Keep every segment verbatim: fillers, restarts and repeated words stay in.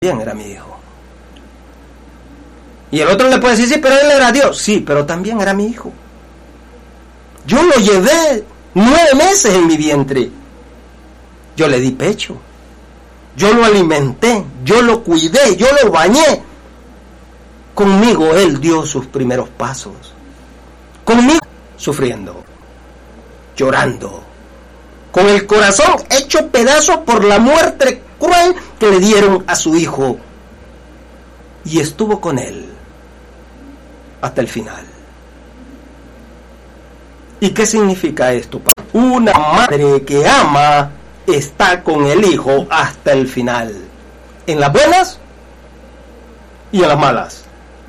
Bien, era mi hijo. Y el otro le puede decir, sí, pero él era Dios. Sí, pero también era mi hijo. Yo lo llevé nueve meses en mi vientre. Yo le di pecho. Yo lo alimenté. Yo lo cuidé. Yo lo bañé. Conmigo él dio sus primeros pasos. Conmigo sufriendo, llorando, con el corazón hecho pedazos por la muerte cruel que le dieron a su hijo. Y estuvo con él hasta el final. ¿Y qué significa esto? Una madre que ama está con el hijo hasta el final, en las buenas y en las malas.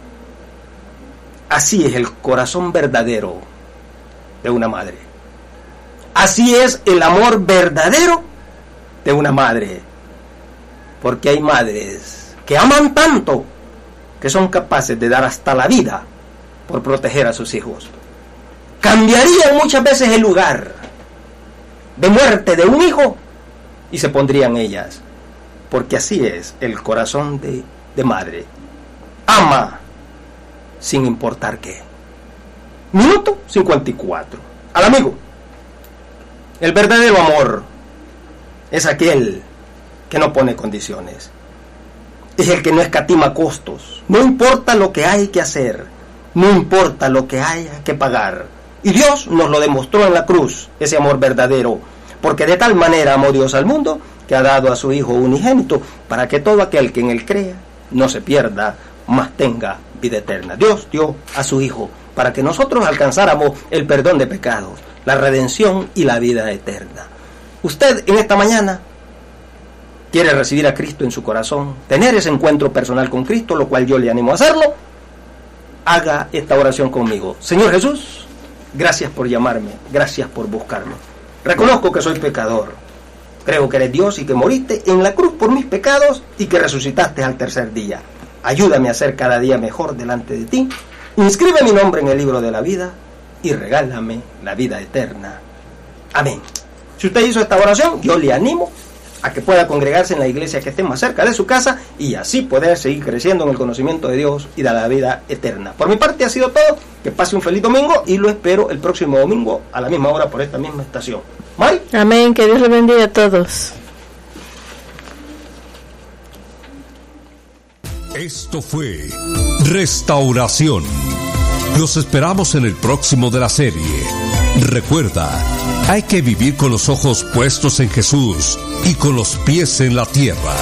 Así es el corazón verdadero de una madre. Así es el amor verdadero de una madre. Porque hay madres que aman tanto que son capaces de dar hasta la vida por proteger a sus hijos. Cambiarían muchas veces el lugar de muerte de un hijo y se pondrían ellas. Porque así es el corazón de, de madre. Ama sin importar qué. Minuto cincuenta y cuatro. Al amigo. El verdadero amor es aquel que no pone condiciones. Es el que no escatima costos. No importa lo que hay que hacer. No importa lo que haya que pagar. Y Dios nos lo demostró en la cruz, ese amor verdadero. Porque de tal manera amó Dios al mundo que ha dado a su Hijo unigénito para que todo aquel que en él crea no se pierda, mas tenga vida eterna. Dios dio a su Hijo para que nosotros alcanzáramos el perdón de pecados, la redención y la vida eterna. Usted en esta mañana quiere recibir a Cristo en su corazón, tener ese encuentro personal con Cristo, lo cual yo le animo a hacerlo. Haga esta oración conmigo. Señor Jesús, gracias por llamarme, gracias por buscarme. Reconozco que soy pecador. Creo que eres Dios y que moriste en la cruz por mis pecados y que resucitaste al tercer día. Ayúdame a ser cada día mejor delante de ti. Inscribe mi nombre en el libro de la vida y regálame la vida eterna. Amén. Si usted hizo esta oración, yo le animo a que pueda congregarse en la iglesia que esté más cerca de su casa y así poder seguir creciendo en el conocimiento de Dios y de la vida eterna. Por mi parte ha sido todo. Que pase un feliz domingo y lo espero el próximo domingo a la misma hora por esta misma estación. Mari. Amén. Que Dios le bendiga a todos. Esto fue Restauración. Los esperamos en el próximo de la serie. Recuerda, hay que vivir con los ojos puestos en Jesús y con los pies en la tierra.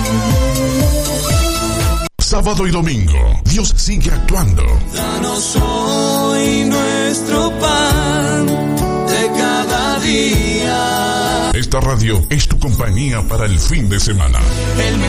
Sábado y domingo, Dios sigue actuando. Danos hoy nuestro pan de cada día. Esta radio es tu compañía para el fin de semana. El